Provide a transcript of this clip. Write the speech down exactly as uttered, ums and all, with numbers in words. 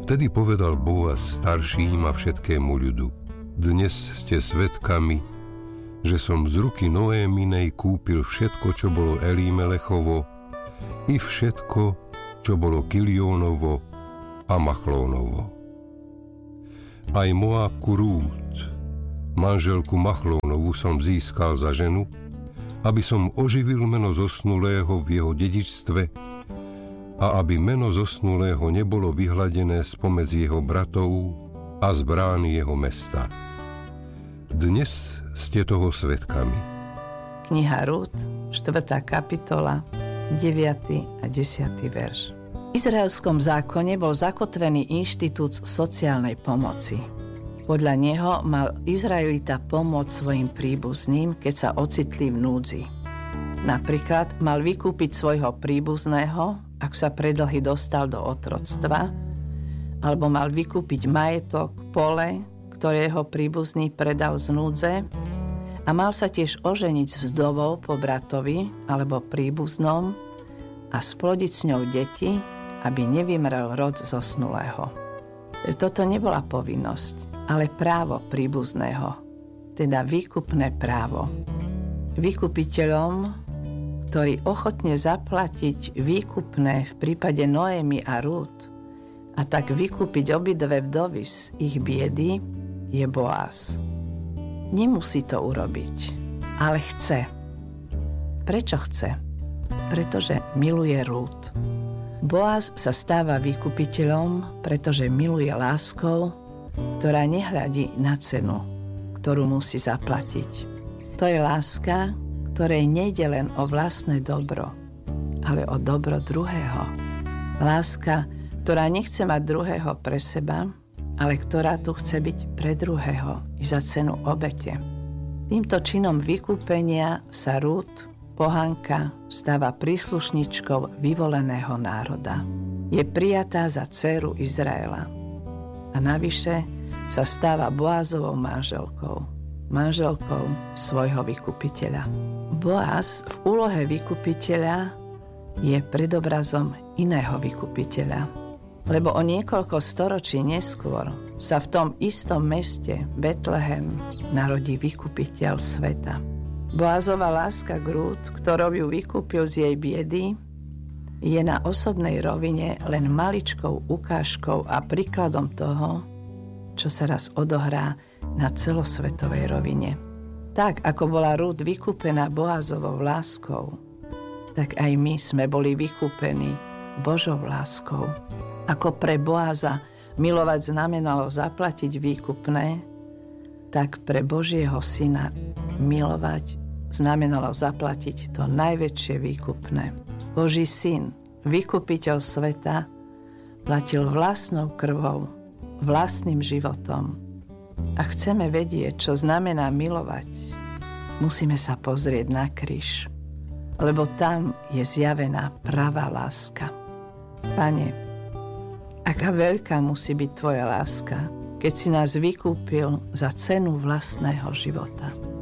Vtedy povedal Boaz starším a všetkému ľudu: Dnes ste svedkami, že som z ruky Noéminej kúpil všetko, čo bolo Elímelechovo, i všetko, čo bolo Kiljónovo a Machlónovo. Aj Moábku Rút, manželku Machlónovu, som získal za ženu, aby som oživil meno zosnulého v jeho dedičstve a aby meno zosnulého nebolo vyhladené spomedzi jeho bratov a z brány jeho mesta. Dnes ste toho svedkami. Kniha Rút, štvrtá kapitola, deviaty a desiaty verš. V izraelskom zákone bol zakotvený inštitút sociálnej pomoci. Podľa neho mal Izraelita pomôcť svojim príbuzným, keď sa ocitli v núdzi. Napríklad mal vykúpiť svojho príbuzného, ak sa predlhy dostal do otroctva, alebo mal vykúpiť majetok, pole, ktoré jeho príbuzný predal z núdze, a mal sa tiež oženiť s vdovou po bratovi alebo príbuznom a splodiť s ňou deti, aby nevymrel rod zosnulého. Toto nebola povinnosť, ale právo príbuzného, teda výkupné právo. Vykupiteľom, ktorý ochotne zaplatiť výkupné v prípade Noémy a Rút a tak vykúpiť obidve vdovy z ich biedy, je Boaz. Nemusí to urobiť, ale chce. Prečo chce? Pretože miluje Rút. Boaz sa stáva vykupiteľom, pretože miluje láskou, ktorá nehľadí na cenu, ktorú musí zaplatiť. To je láska, ktorej nejde len o vlastné dobro, ale o dobro druhého. Láska, ktorá nechce mať druhého pre seba, ale ktorá tu chce byť pre druhého i za cenu obete. Týmto činom vykúpenia sa Rút, pohanka, stáva príslušničkou vyvoleného národa. Je prijatá za dcéru Izraela. A navyše sa stáva Boázovou manželkou, manželkou svojho vykupiteľa. Boaz v úlohe vykupiteľa je predobrazom iného vykupiteľa, lebo o niekoľko storočí neskôr sa v tom istom meste Betlehem narodí vykupiteľ sveta. Boazova láska k Rút, ktorou ju vykúpil z jej biedy, je na osobnej rovine len maličkou ukážkou a príkladom toho, čo sa raz odohrá na celosvetovej rovine. Tak, ako bola Rút vykúpená Boazovou láskou, tak aj my sme boli vykúpení Božou láskou. Ako pre Boaza milovať znamenalo zaplatiť výkupné, tak pre Božieho syna milovať znamenalo zaplatiť to najväčšie výkupné. Boží syn, vykupiteľ sveta, platil vlastnou krvou, vlastným životom. A chceme vedieť, čo znamená milovať, musíme sa pozrieť na kríž, lebo tam je zjavená pravá láska. Pane, aká veľká musí byť tvoja láska, keď si nás vykúpil za cenu vlastného života.